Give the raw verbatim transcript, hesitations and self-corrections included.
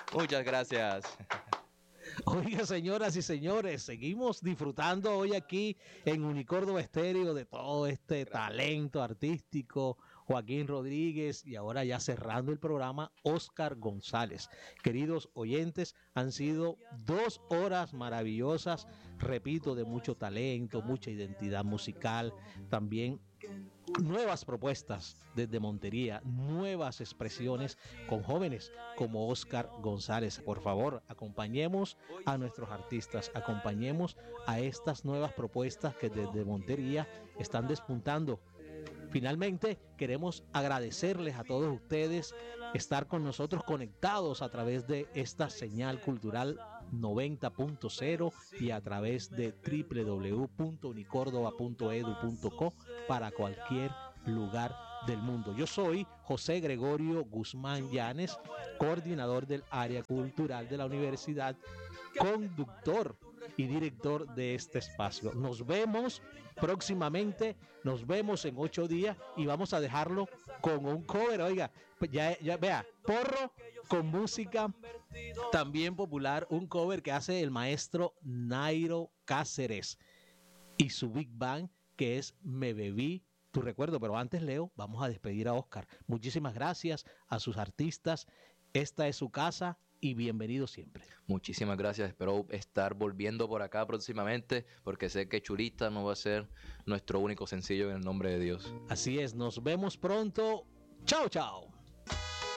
Muchas gracias. Oiga, señoras y señores, seguimos disfrutando hoy aquí en Unicordo Estéreo de todo este talento artístico, Joaquín Rodríguez, y ahora ya cerrando el programa, Oscar González. Queridos oyentes, han sido dos horas maravillosas, repito, de mucho talento, mucha identidad musical, también nuevas propuestas desde Montería, nuevas expresiones con jóvenes como Oscar González. Por favor, acompañemos a nuestros artistas, acompañemos a estas nuevas propuestas que desde Montería están despuntando. Finalmente, queremos agradecerles a todos ustedes estar con nosotros conectados a través de esta señal cultural noventa punto cero y a través de doble u doble u doble u punto unicórdoba punto e d u punto co para cualquier lugar del mundo. Yo soy José Gregorio Guzmán Llanes, coordinador del área cultural de la universidad, conductor y director de este espacio. Nos vemos próximamente, nos vemos en ocho días y vamos a dejarlo con un cover. Oiga, ya, ya vea, porro con música también popular, un cover que hace el maestro Nairo Cáceres y su Big Bang, que es Me Bebí Tu Recuerdo. Pero antes, Leo, vamos a despedir a Oscar. Muchísimas gracias a sus artistas. Esta es su casa y bienvenido siempre. Muchísimas gracias. Espero estar volviendo por acá próximamente, porque sé que Chulita no va a ser nuestro único sencillo en el nombre de Dios. Así es, nos vemos pronto. Chao, chao.